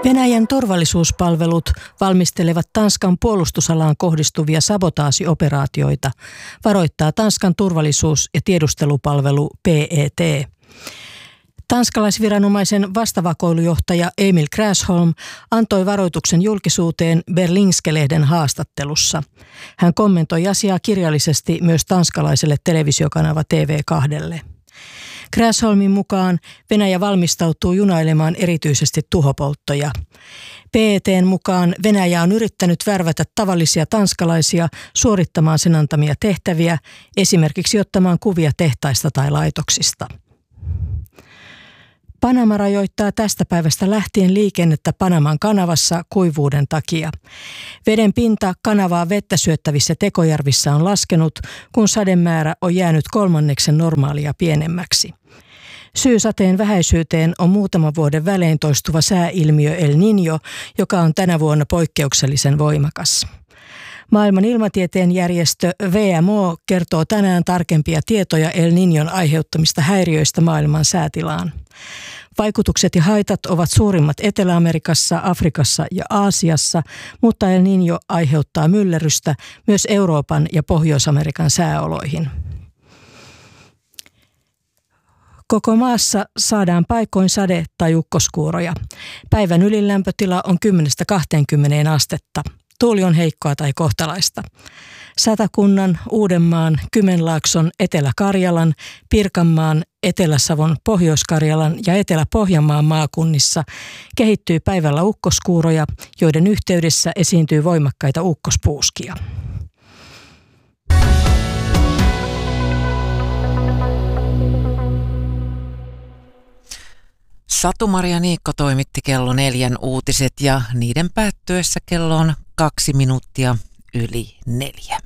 Venäjän turvallisuuspalvelut valmistelevat Tanskan puolustusalaan kohdistuvia sabotaasioperaatioita, varoittaa Tanskan turvallisuus- ja tiedustelupalvelu PET. Tanskalaisviranomaisen vastavakoilujohtaja Emil Krasholm antoi varoituksen julkisuuteen Berlingske-lehden haastattelussa. Hän kommentoi asiaa kirjallisesti myös tanskalaiselle televisiokanava TV2:lle. Krasholmin mukaan Venäjä valmistautuu junailemaan erityisesti tuhopolttoja. PET:n mukaan Venäjä on yrittänyt värvätä tavallisia tanskalaisia suorittamaan sen antamia tehtäviä, esimerkiksi ottamaan kuvia tehtaista tai laitoksista. Panama rajoittaa tästä päivästä lähtien liikennettä Panaman kanavassa kuivuuden takia. Veden pinta kanavaa vettä syöttävissä tekojärvissä on laskenut, kun sademäärä on jäänyt 1/3 normaalia pienemmäksi. Syy sateen vähäisyyteen on muutaman vuoden välein toistuva sääilmiö El Niño, joka on tänä vuonna poikkeuksellisen voimakas. Maailman ilmatieteen järjestö WMO kertoo tänään tarkempia tietoja El Niñon aiheuttamista häiriöistä maailman säätilaan. Vaikutukset ja haitat ovat suurimmat Etelä-Amerikassa, Afrikassa ja Aasiassa, mutta El Niño aiheuttaa myllerrystä myös Euroopan ja Pohjois-Amerikan sääoloihin. Koko maassa saadaan paikoin sade- tai ukkoskuuroja. Päivän ylilämpötila on 10–20 astetta. Tuuli on heikkoa tai kohtalaista. Satakunnan, Uudenmaan, Kymenlaakson, Etelä-Karjalan, Pirkanmaan, Etelä-Savon, Pohjois-Karjalan ja Etelä-Pohjanmaan maakunnissa kehittyy päivällä ukkoskuuroja, joiden yhteydessä esiintyy voimakkaita ukkospuuskia. Satu-Maria Niikko toimitti kello 4 uutiset ja niiden päättyessä kello on 2 minuuttia yli 4.